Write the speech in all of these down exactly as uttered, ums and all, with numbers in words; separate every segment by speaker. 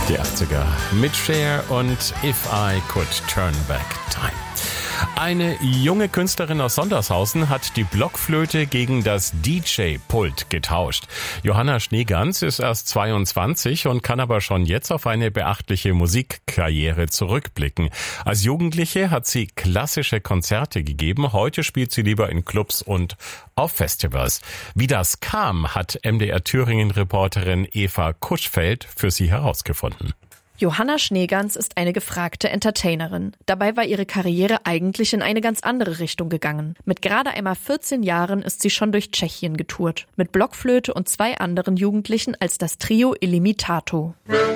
Speaker 1: Die achtziger mit Cher und If I Could Turn Back Time. Eine junge Künstlerin aus Sondershausen hat die Blockflöte gegen das D J-Pult getauscht. Johanna Schneegans ist erst zweiundzwanzig und kann aber schon jetzt auf eine beachtliche Musikkarriere zurückblicken. Als Jugendliche hat sie klassische Konzerte gegeben. Heute spielt sie lieber in Clubs und auf Festivals. Wie das kam, hat M D R Thüringen-Reporterin Eva Kuschfeld für sie herausgefunden.
Speaker 2: Johanna Schneegans ist eine gefragte Entertainerin. Dabei war ihre Karriere eigentlich in eine ganz andere Richtung gegangen. Mit gerade einmal vierzehn Jahren ist sie schon durch Tschechien getourt. Mit Blockflöte und zwei anderen Jugendlichen als das Trio Illimitato.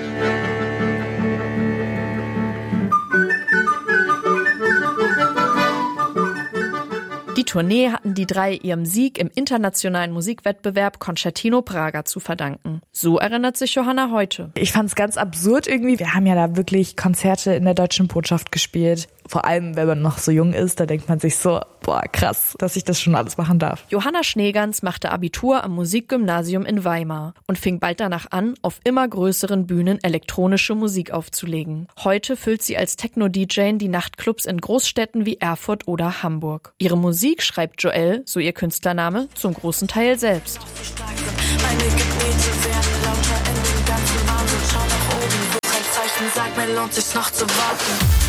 Speaker 2: Die Tournee hatten die drei ihrem Sieg im internationalen Musikwettbewerb Concertino Praga zu verdanken. So erinnert sich Johanna heute.
Speaker 3: Ich fand es ganz absurd irgendwie. Wir haben ja da wirklich Konzerte in der Deutschen Botschaft gespielt. Vor allem, wenn man noch so jung ist, da denkt man sich so, boah, krass, dass ich das schon alles machen darf.
Speaker 2: Johanna Schneegans machte Abitur am Musikgymnasium in Weimar und fing bald danach an, auf immer größeren Bühnen elektronische Musik aufzulegen. Heute füllt sie als Techno-D J die Nachtclubs in Großstädten wie Erfurt oder Hamburg. Ihre Musik schreibt Joel, so ihr Künstlername, zum großen Teil selbst.
Speaker 4: Meine Gebete werden lauter in den ganzen Wahnsinn. Schau nach oben, wo kein Zeichen sagt, mir lohnt sich's noch zu warten.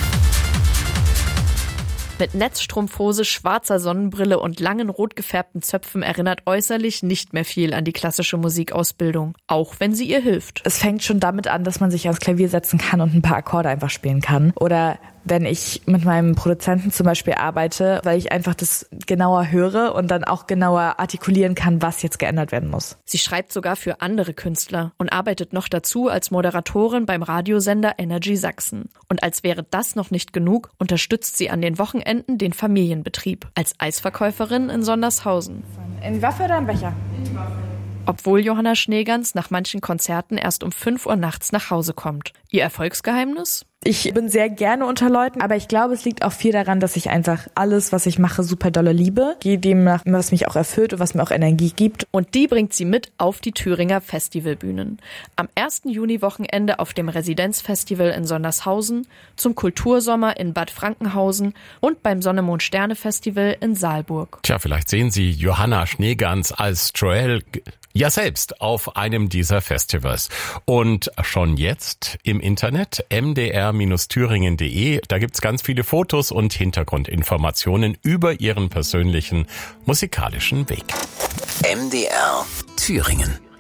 Speaker 2: Mit Netzstrumpfhose, schwarzer Sonnenbrille und langen rot gefärbten Zöpfen erinnert äußerlich nicht mehr viel an die klassische Musikausbildung, auch wenn sie ihr hilft.
Speaker 3: Es fängt schon damit an, dass man sich ans Klavier setzen kann und ein paar Akkorde einfach spielen kann. Oder wenn ich mit meinem Produzenten zum Beispiel arbeite, weil ich einfach das genauer höre und dann auch genauer artikulieren kann, was jetzt geändert werden muss.
Speaker 2: Sie schreibt sogar für andere Künstler und arbeitet noch dazu als Moderatorin beim Radiosender Energy Sachsen. Und als wäre das noch nicht genug, unterstützt sie an den Wochenenden den Familienbetrieb als Eisverkäuferin in Sondershausen.
Speaker 3: In Waffe oder in Becher?
Speaker 2: Obwohl Johanna Schneegans nach manchen Konzerten erst um fünf Uhr nachts nach Hause kommt. Ihr Erfolgsgeheimnis?
Speaker 3: Ich bin sehr gerne unter Leuten, aber ich glaube, es liegt auch viel daran, dass ich einfach alles, was ich mache, super dolle liebe. Gehe dem nach, was mich auch erfüllt und was mir auch Energie gibt.
Speaker 2: Und die bringt sie mit auf die Thüringer Festivalbühnen. Am ersten Juni-Wochenende auf dem Residenzfestival in Sondershausen, zum Kultursommer in Bad Frankenhausen und beim Sonne-Mond-Sterne-Festival in Saalburg.
Speaker 1: Tja, vielleicht sehen Sie Johanna Schneegans als Joel ja selbst auf einem dieser Festivals. Und schon jetzt im Internet m d r Bindestrich thüringen punkt d e, da gibt's ganz viele Fotos und Hintergrundinformationen über ihren persönlichen musikalischen Weg.
Speaker 5: M D R Thüringen.